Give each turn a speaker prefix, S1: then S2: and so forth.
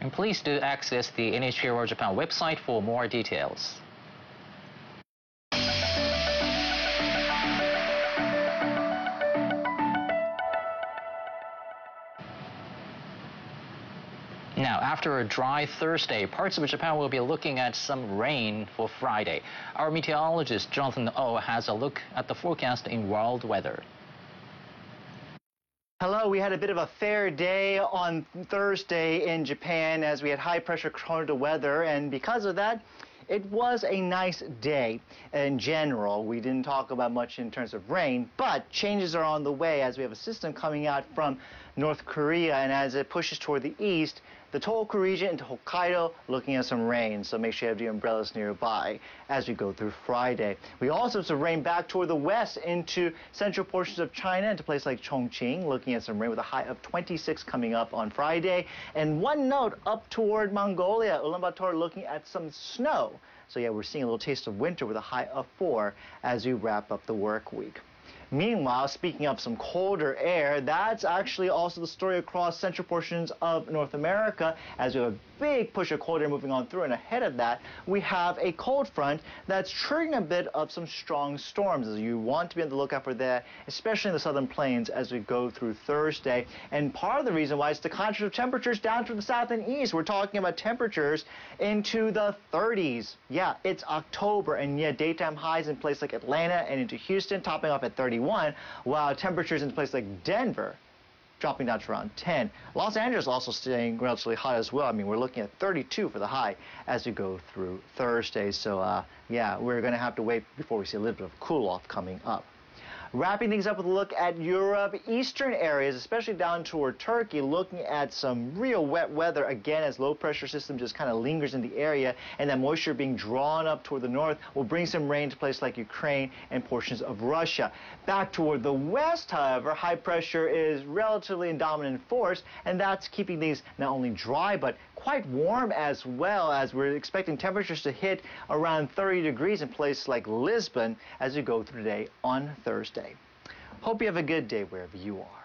S1: And please do access the NHK World Japan website for more details. Now, after a dry Thursday, parts of Japan will be looking at some rain for Friday. Our meteorologist Jonathan Oh has a look at the forecast in World Weather.
S2: Hello, we had a bit of a fair day on Thursday in Japan as we had high pressure tornado weather, and because of that, it was a nice day in general. We didn't talk about much in terms of rain, but changes are on the way as we have a system coming out from North Korea, and as it pushes toward the east, the Tohoku region into Hokkaido looking at some rain, so make sure you have the umbrellas nearby as we go through Friday. We also have some rain back toward the west into central portions of China, into places like Chongqing, looking at some rain with a high of 26 coming up on Friday. And one note up toward Mongolia, Ulaanbaatar looking at some snow. So yeah, we're seeing a little taste of winter with a high of 4 as we wrap up the work week. Meanwhile, speaking of some colder air, that's actually also the story across central portions of North America as we have a big push of cold air moving on through, and ahead of that, we have a cold front that's triggering a bit of some strong storms. As you want to be on the lookout for that, especially in the southern plains as we go through Thursday. And part of the reason why is the contrast of temperatures down to the south and east. We're talking about temperatures into the 30s. Yeah, it's October, and yet daytime highs in places like Atlanta and into Houston topping off at 31, while temperatures in places like Denver dropping down to around 10. Los Angeles also staying relatively hot as well. I mean, we're looking at 32 for the high as we go through Thursday. So, yeah, we're going to have to wait before we see a little bit of cool-off coming up. Wrapping things up with a look at Europe, eastern areas, especially down toward Turkey, looking at some real wet weather again as low pressure system just kind of lingers in the area, and that moisture being drawn up toward the north will bring some rain to places like Ukraine and portions of Russia. Back toward the west, however, high pressure is relatively in dominant force, and that's keeping things not only dry but quite warm as well, as we're expecting temperatures to hit around 30 degrees in places like Lisbon as we go through today on Thursday. Hope you have a good day wherever you are.